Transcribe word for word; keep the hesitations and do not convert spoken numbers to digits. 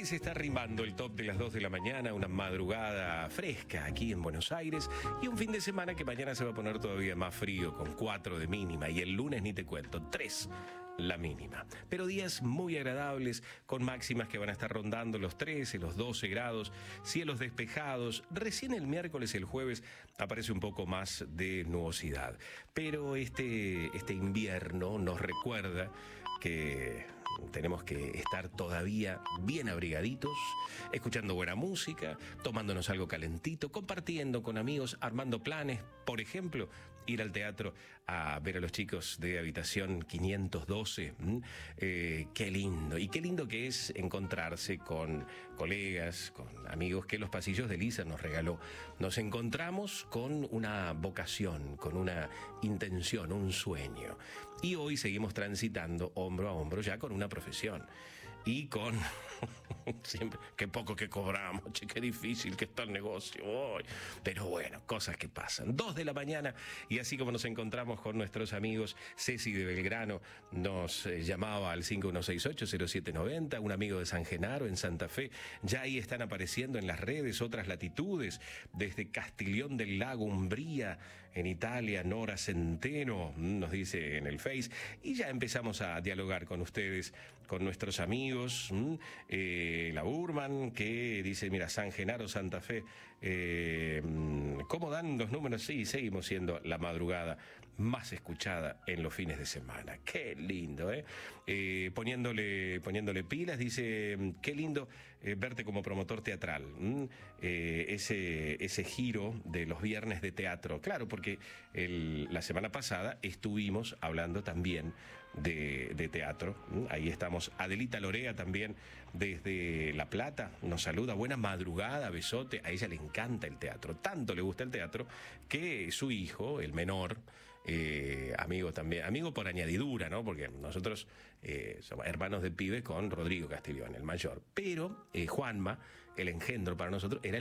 Ahí se está arrimando el top de las dos de la mañana, una madrugada fresca aquí en Buenos Aires y un fin de semana que mañana se va a poner todavía más frío con cuatro de mínima y el lunes ni te cuento, tres la mínima. Pero días muy agradables con máximas que van a estar rondando los trece, los doce grados, cielos despejados. Recién el miércoles y el jueves aparece un poco más de nubosidad. Pero este, este invierno nos recuerda que tenemos que estar todavía bien abrigaditos, escuchando buena música, tomándonos algo calentito, compartiendo con amigos, armando planes. Por ejemplo, ir al teatro a ver a los chicos de habitación quinientos doce. Eh, qué lindo. Y qué lindo que es encontrarse con colegas, con amigos que los pasillos de Lisa nos regaló. Nos encontramos con una vocación, con una intención, un sueño. Y hoy seguimos transitando hombro a hombro ya con una profesión y con siempre qué poco que cobramos, che, qué difícil que está el negocio hoy, pero bueno, cosas que pasan. Dos de la mañana y así como nos encontramos con nuestros amigos. Ceci de Belgrano nos eh, llamaba al cinco uno seis ocho cero siete nueve cero, un amigo de San Genaro en Santa Fe, ya ahí están apareciendo en las redes otras latitudes, desde Castiglión del Lago, Umbría, en Italia, Nora Centeno nos dice en el Face, y ya empezamos a dialogar con ustedes, con nuestros amigos, eh, la Burman, que dice, mira, San Genaro, Santa Fe, eh, ¿cómo dan los números? Sí, seguimos siendo la madrugada más escuchada en los fines de semana. Qué lindo, ¿eh? eh poniéndole, poniéndole pilas, dice, qué lindo eh, verte como promotor teatral, ¿Mm? eh, ese, ese giro de los viernes de teatro. Claro, porque el, la semana pasada estuvimos hablando también de, de teatro. ¿Mm? Ahí estamos. Adelita Lorea también desde La Plata nos saluda. Buena madrugada, besote. A ella le encanta el teatro. Tanto le gusta el teatro que su hijo, el menor, Eh, amigo también, amigo por añadidura, ¿no? Porque nosotros eh, somos hermanos de pibe con Rodrigo Castiglione, el mayor. Pero eh, Juanma, el engendro para nosotros, era el